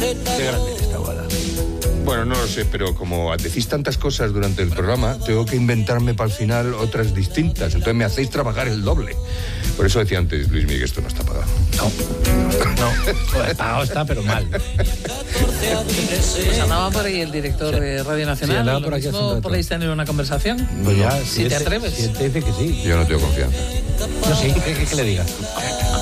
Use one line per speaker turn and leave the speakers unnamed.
Qué grande está Guada.
Bueno, no lo sé, pero como decís tantas cosas durante el programa, tengo que inventarme para el final otras distintas. Entonces me hacéis trabajar el doble. Por eso decía antes, Luis Miguel, esto no está pagado.
No, pagado está, pero mal.
Pues andaba por ahí el director de Radio Nacional.
Sí, andaba por aquí hace un rato.
¿Podéis tener una conversación?
Pues ya,
si te atreves.
Si él te dice que sí.
Yo no tengo confianza.
Yo sí, ¿qué le digas?